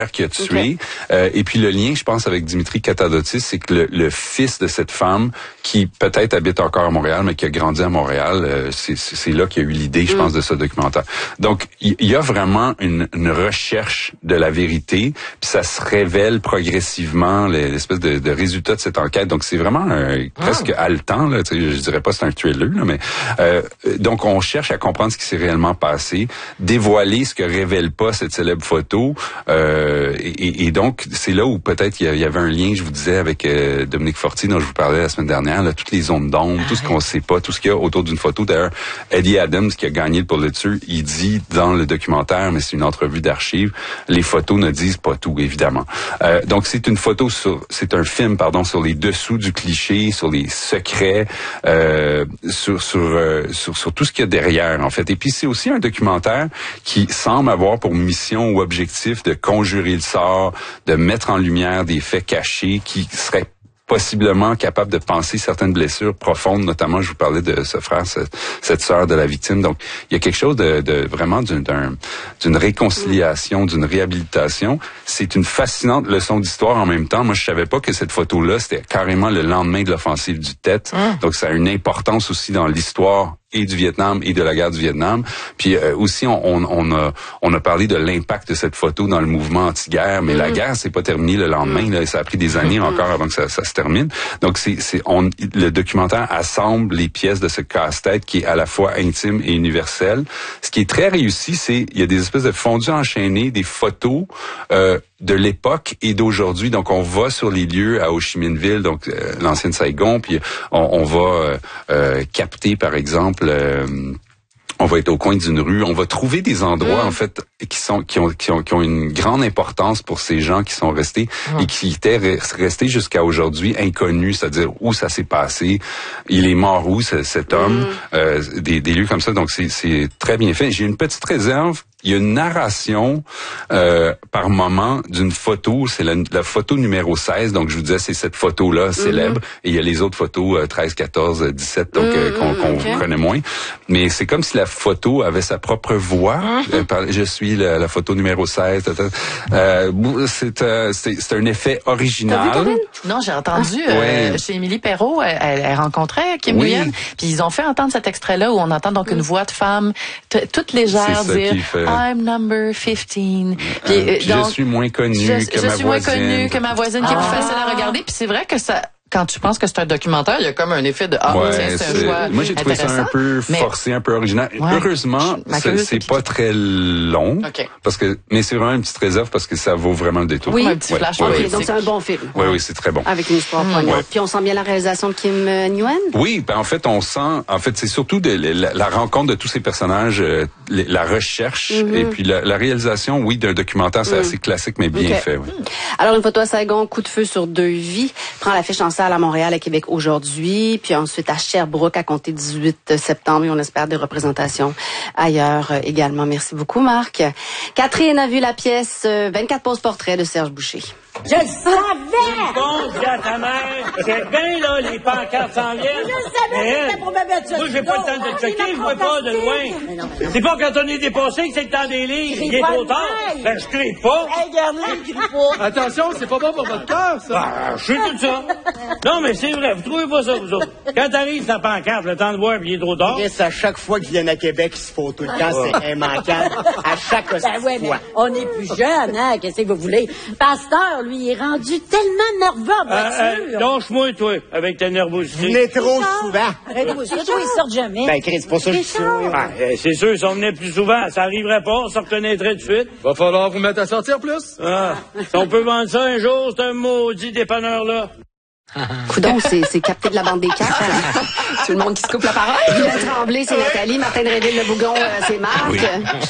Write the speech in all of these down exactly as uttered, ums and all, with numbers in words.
qui a tué. Okay. Euh, et puis le lien, je pense, avec Dimitri Katadotis, c'est que le, le fils de cette femme, qui peut-être habite encore à Montréal, mais qui a grandi à Montréal, euh, c'est, c'est là qu'il y a eu l'idée, je mm. pense, de ce documentaire. Donc, il y, y a vraiment une, une recherche de la vérité, puis ça se révèle progressivement, l'espèce de, de résultat de cette enquête. Donc, c'est vraiment euh, presque ah. haletant, là. Tu sais, je dirais pas que c'est un thriller, là, mais euh, donc on cherche à comprendre ce qui s'est réellement passé, dévoiler ce que révèle pas cette célèbre photo. Euh, Et, et donc, c'est là où peut-être il y avait un lien, je vous disais, avec euh, Dominique Fortier, dont je vous parlais la semaine dernière, là, toutes les zones d'ombre, ah, tout ce qu'on sait pas, tout ce qu'il y a autour d'une photo. D'ailleurs, Eddie Adams, qui a gagné le Pulitzer, il dit dans le documentaire, mais c'est une entrevue d'archives, les photos ne disent pas tout, évidemment. Euh, donc, c'est une photo sur, c'est un film, pardon, sur les dessous du cliché, sur les secrets, euh, sur, sur, euh, sur, sur tout ce qu'il y a derrière, en fait. Et puis, c'est aussi un documentaire qui semble avoir pour mission ou objectif de conjurer le sort, de mettre en lumière des faits cachés qui seraient possiblement capable de penser certaines blessures profondes, notamment, je vous parlais de ce frère, ce, cette sœur de la victime. Donc, il y a quelque chose de, de vraiment d'une, d'un, d'une réconciliation, d'une réhabilitation. C'est une fascinante leçon d'histoire en même temps. Moi, je savais pas que cette photo-là, c'était carrément le lendemain de l'offensive du Tet. Mmh. Donc, ça a une importance aussi dans l'histoire et du Vietnam et de la guerre du Vietnam. Puis euh, aussi, on, on, on, a, on a parlé de l'impact de cette photo dans le mouvement anti-guerre, mais mmh. la guerre, c'est pas terminé le lendemain. Mmh. Là, ça a pris des années mmh. encore avant que ça, ça se termine. Donc, c'est, c'est, on, le documentaire assemble les pièces de ce casse-tête qui est à la fois intime et universel. Ce qui est très réussi, c'est il y a des espèces de fondus enchaînés, des photos euh, de l'époque et d'aujourd'hui. Donc, on va sur les lieux à Ho Chi Minh Ville, donc euh, l'ancienne Saigon, puis on, on va euh, euh, capter, par exemple, euh, on va être au coin d'une rue, on va trouver des endroits mmh. en fait qui sont qui ont qui ont qui ont une grande importance pour ces gens qui sont restés mmh. et qui étaient restés jusqu'à aujourd'hui inconnus, c'est-à-dire où ça s'est passé, il est mort où ce, cet homme, mmh. euh, des, des lieux comme ça. Donc c'est c'est très bien fait. J'ai une petite réserve. Il y a une narration euh, par moment d'une photo, c'est la, la photo numéro seize, donc je vous disais, c'est cette photo-là mm-hmm. célèbre, et il y a les autres photos euh, treize, quatorze, dix-sept, donc mm-hmm. euh, qu'on, qu'on okay. connaît moins. Mais c'est comme si la photo avait sa propre voix. Mm-hmm. Euh, par, je suis la, la photo numéro seize. Euh, c'est, euh, c'est, c'est un effet original. T'as vu, non, j'ai entendu ah. euh, ouais. chez Émilie Perrault, elle, elle rencontrait Kim oui. Nguyen, puis ils ont fait entendre cet extrait-là où on entend donc mm. une voix de femme t- toute légère dire I'm number fifteen. Puis, euh, puis donc, je suis moins connue que je, ma je voisine. Je suis moins connue que ma voisine, qui ah. est plus facile à regarder. Puis c'est vrai que ça... Quand tu penses que c'est un documentaire, il y a comme un effet de ah ouais, tiens, c'est, c'est un choix. Moi j'ai trouvé ça un peu forcé, mais, un peu original. Ouais, Heureusement, c'est, c'est pas très long, okay. parce que mais c'est vraiment une petite réserve parce que ça vaut vraiment le détour. Oui, un petit ouais, flash. Ouais, oui, okay, donc c'est un bon film. Oui, oui, c'est très bon. Avec une histoire mmh. poignante. Ouais. Puis on sent bien la réalisation de Kim Nguyen. Oui, ben en fait on sent, en fait c'est surtout de, la, la rencontre de tous ces personnages, euh, la recherche mmh. et puis la, la réalisation, oui, d'un documentaire, c'est mmh. assez classique mais bien okay. fait. Oui. Alors une photo à Saigon, coup de feu sur deux vies, prend l'affiche en salle à Montréal, à Québec aujourd'hui, puis ensuite à Sherbrooke à compter dix-huit septembre et on espère des représentations ailleurs également. Merci beaucoup Marc. Catherine a vu la pièce vingt-quatre poses portraits de Serge Boucher. Je le savais! Bon, dis à ta mère, c'est bien, là, les pancartes s'en viennent. Je le savais, c'était pour me mettre ça. Moi, j'ai pas le temps de checker, je vois pas de loin. Mais non, mais non. C'est pas quand on est dépassé que c'est le temps des livres. Il est trop tard. Ben, je crie pas. Hey, regarde-là, je crie pas. Attention, c'est pas bon pour votre cœur, ça. Ben, je sais tout ça. Non, mais c'est vrai, vous trouvez pas ça, vous autres. Quand t'arrives ta pancarte, le temps de voir, puis il est trop tard. Yes, à chaque fois qu'ils viennent à Québec, ils se font tout le temps, c'est immanquable. À chaque ben ouais, fois. On est plus jeunes, hein, qu'est-ce que vous voulez? Pasteur, lui, il est rendu tellement nerveux en voiture. Euh, euh, lâche-moi, toi, avec ta nervosité. Venez trop souvent. Arrêtez-vous, c'est toi, ils sortent jamais. Ben, Chris, c'est pour ça que je suis ah, c'est sûr, si on venait plus souvent, ça arriverait pas, on se reconnaîtrait de suite. Va falloir vous mettre à sortir plus. Ah, si on peut vendre ça un jour, c'est un maudit dépanneur-là. Coudon, c'est, c'est capté de la bande des quatre. Hein? Tout le monde qui se coupe la parole. Guylaine Tremblay, c'est Nathalie. Martin Dreville, le Bougon, euh, c'est Marc. Oui.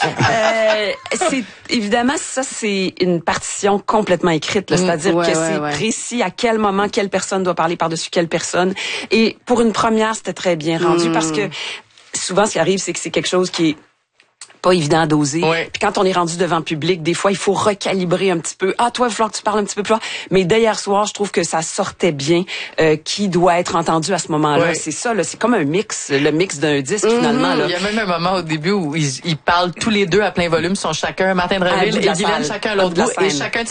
euh, c'est, évidemment, ça, c'est une partition complètement écrite. Là, c'est-à-dire ouais, que ouais, c'est ouais. précis à quel moment quelle personne doit parler par-dessus quelle personne. Et pour une première, c'était très bien rendu mm. parce que souvent, ce qui arrive, c'est que c'est quelque chose qui est pas évident à doser. Ouais. Puis quand on est rendu devant le public, des fois, il faut recalibrer un petit peu. Ah, toi, il va falloir que tu parles un petit peu plus fort. Mais dès hier soir, je trouve que ça sortait bien euh, qui doit être entendu à ce moment-là. Ouais. C'est ça, là. C'est comme un mix, le mix d'un disque, mm-hmm. finalement. Là. Il y a même un moment au début où ils, ils parlent tous les deux à plein volume, sont chacun, Martin Dreville et Guylaine, chacun à l'autre bout, et chacun